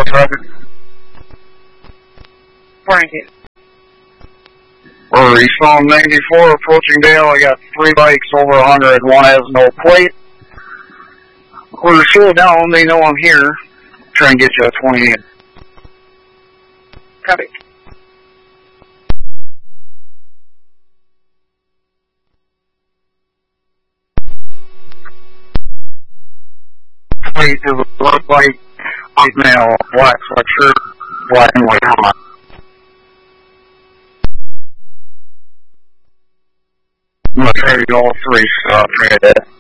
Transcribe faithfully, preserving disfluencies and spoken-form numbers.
What's happening? Blanket. We're Eastbound ninety-four approaching Dale. I got three bikes over one hundred. One has no plate. We're slow down. They know I'm here. Try and get you a twenty-eight. Copy. Plate is a black bike, white male, black sweatshirt, black and white helmet. I'm going to try to go all three, so I'll try that.